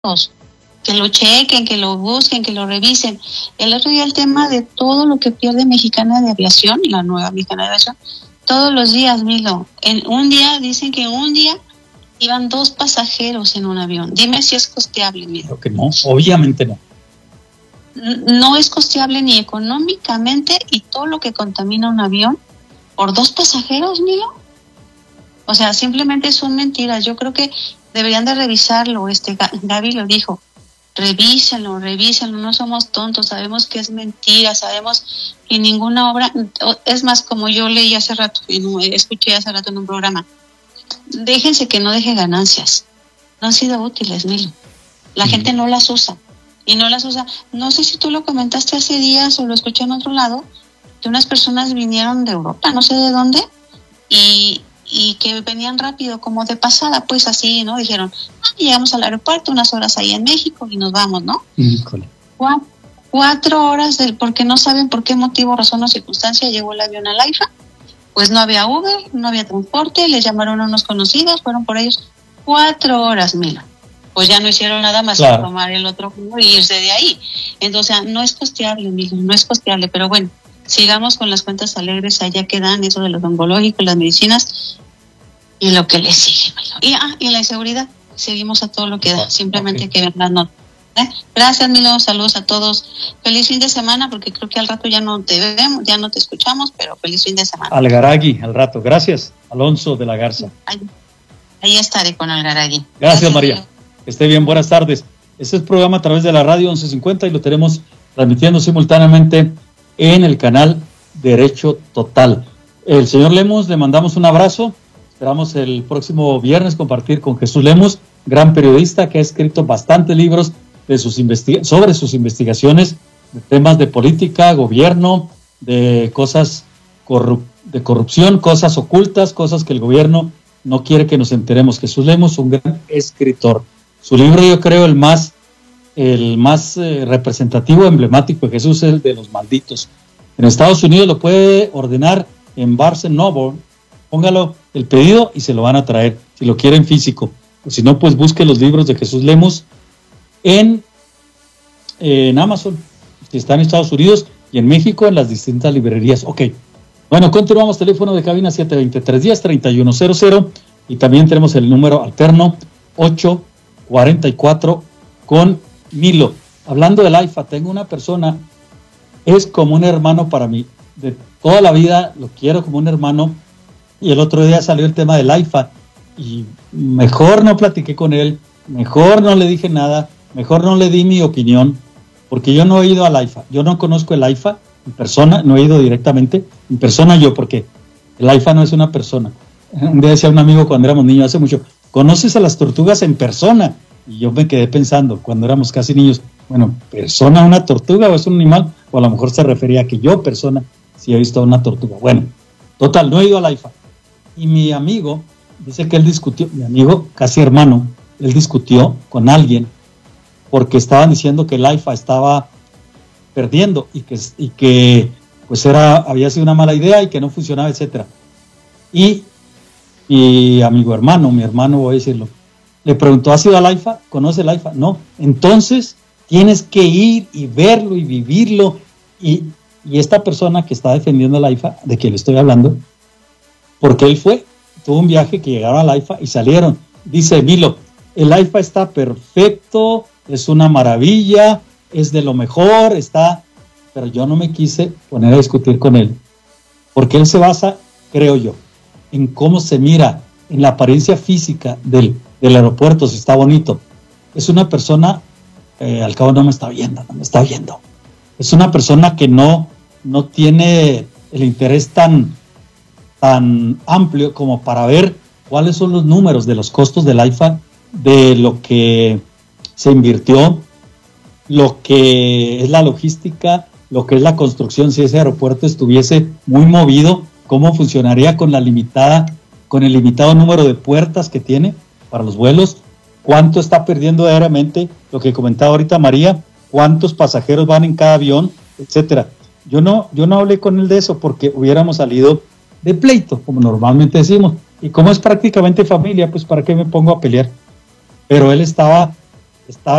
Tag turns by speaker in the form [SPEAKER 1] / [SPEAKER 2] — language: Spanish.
[SPEAKER 1] que lo chequen, que lo busquen, que lo revisen. El otro día el tema de todo lo que pierde Mexicana de Aviación, la nueva Mexicana de Aviación, todos los días, Milo. En un día, dicen que un día iban 2 pasajeros en un avión. Dime si es costeable, Milo.
[SPEAKER 2] Creo que no, obviamente no.
[SPEAKER 1] No es costeable ni económicamente, y todo lo que contamina un avión por 2 pasajeros, Milo. O sea, simplemente son mentiras. Yo creo que deberían de revisarlo. Gaby lo dijo. Revísenlo, no somos tontos, sabemos que es mentira, sabemos que ninguna obra, es más, como yo leí hace rato, escuché hace rato en un programa, déjense que no deje ganancias, no han sido útiles, Milo, la gente no las usa, no sé si tú lo comentaste hace días o lo escuché en otro lado, que unas personas vinieron de Europa, no sé de dónde, y que venían rápido, como de pasada, pues así, ¿no? Dijeron, llegamos al aeropuerto, unas horas ahí en México y nos vamos, ¿no?
[SPEAKER 2] Híjole.
[SPEAKER 1] 4 horas, porque no saben por qué motivo, razón o circunstancia llegó el avión al AIFA, pues no había Uber, no había transporte, les llamaron a unos conocidos, fueron por ellos, 4 horas, Milo. Pues ya no hicieron nada más que tomar el otro vuelo y irse de ahí. Entonces, no es costeable, Milo, no es costeable, pero bueno, sigamos con las cuentas alegres, allá quedan eso de los oncológicos, las medicinas y lo que le sigue. Y la inseguridad, seguimos a todo lo que da, simplemente que ver las notas. Gracias, Milo, saludos a todos. Feliz fin de semana, porque creo que al rato ya no te vemos, ya no te escuchamos, pero feliz fin de semana.
[SPEAKER 2] Algaragui, al rato. Gracias, Alonso de la Garza.
[SPEAKER 1] Ahí estaré con Algaragui.
[SPEAKER 2] Gracias, María. Milo. Que esté bien, buenas tardes. Este es programa a través de la radio 1150 y lo tenemos transmitiendo simultáneamente en el canal Derecho Total. El señor Lemos, le mandamos un abrazo. Esperamos el próximo viernes compartir con Jesús Lemos, gran periodista que ha escrito bastantes libros de sobre sus investigaciones de temas de política, gobierno, de cosas de corrupción, cosas ocultas, cosas que el gobierno no quiere que nos enteremos. Jesús Lemos, un gran escritor. Su libro, yo creo, el más representativo, emblemático de Jesús, es el de Los Malditos. En Estados Unidos lo puede ordenar en Barnes & Noble, póngalo el pedido y se lo van a traer, si lo quieren físico. O si no, pues busque los libros de Jesús Lemos en Amazon, si está en Estados Unidos, y en México en las distintas librerías. Ok, bueno, continuamos, teléfono de cabina 720-310-3100, y también tenemos el número alterno 844 con Milo. Hablando del AIFA, tengo una persona, es como un hermano para mí, de toda la vida lo quiero como un hermano, y el otro día salió el tema del AIFA, y mejor no platiqué con él, mejor no le dije nada, mejor no le di mi opinión, porque yo no he ido al AIFA, yo no conozco el AIFA en persona, no he ido directamente, en persona yo, porque el AIFA no es una persona. Un día decía un amigo cuando éramos niños, hace mucho, ¿conoces a las tortugas en persona? Y yo me quedé pensando, cuando éramos casi niños, bueno, ¿persona una tortuga o es un animal? O a lo mejor se refería a que yo, persona, sí he visto a una tortuga. Bueno, total, no he ido al AIFA. Y mi amigo, dice que él discutió, mi amigo, casi hermano, él discutió con alguien porque estaban diciendo que el AIFA estaba perdiendo y que pues había sido una mala idea y que no funcionaba, etcétera. Y mi hermano, voy a decirlo, le preguntó, ¿has ido al AIFA? ¿Conoce el AIFA? No. Entonces tienes que ir y verlo y vivirlo. Y esta persona que está defendiendo el AIFA, de quien le estoy hablando, porque él tuvo un viaje que llegaron al AIFA y salieron. Dice, Milo, el AIFA está perfecto, es una maravilla, es de lo mejor, pero yo no me quise poner a discutir con él, porque él se basa, creo yo, en cómo se mira, en la apariencia física del aeropuerto, si está bonito. Es una persona, al cabo no me está viendo. Es una persona que no tiene el interés tan amplio como para ver cuáles son los números de los costos del AIFA, de lo que se invirtió, lo que es la logística, lo que es la construcción, si ese aeropuerto estuviese muy movido, cómo funcionaría con el limitado número de puertas que tiene para los vuelos, cuánto está perdiendo diariamente, lo que comentaba ahorita María, cuántos pasajeros van en cada avión, etcétera. Yo no hablé con él de eso porque hubiéramos salido de pleito, como normalmente decimos, y como es prácticamente familia, pues para qué me pongo a pelear. Pero él estaba está